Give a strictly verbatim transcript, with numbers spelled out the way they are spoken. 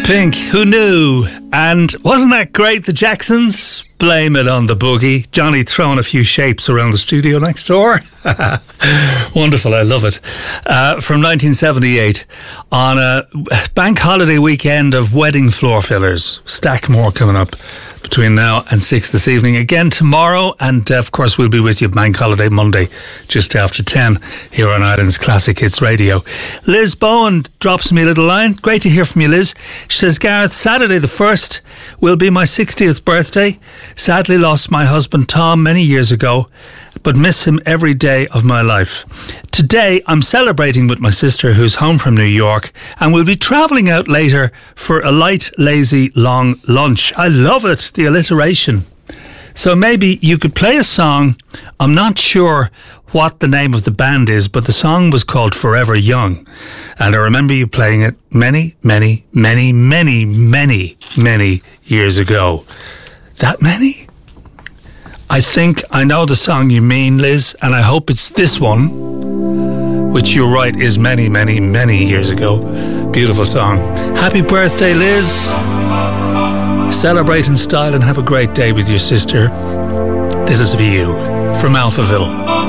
Pink, who knew? And wasn't that great, the Jacksons? Blame it on the boogie. Johnny throwing a few shapes around the studio next door. Wonderful, I love it. Uh, from nineteen seventy-eight, on a bank holiday weekend of wedding floor fillers. Stack more coming up between now and six this evening. Again tomorrow, and uh, of course we'll be with you bank holiday Monday just after ten here on Ireland's Classic Hits Radio. Liz Bowen drops me a little line. Great to hear from you, Liz. She says, Gareth, Saturday the first will be my sixtieth birthday. Sadly lost my husband Tom many years ago, but miss him every day of my life. Today I'm celebrating with my sister who's home from New York, and we'll be travelling out later for a light, lazy, long lunch. I love it, the alliteration. So maybe you could play a song. I'm not sure what the name of the band is, but the song was called Forever Young. And I remember you playing it many, many, many, many, many, many years ago. That many? I think I know the song you mean, Liz, and I hope it's this one, which you're right is many, many, many years ago. Beautiful song. Happy birthday, Liz. Celebrate in style and have a great day with your sister. This is for you from Alphaville.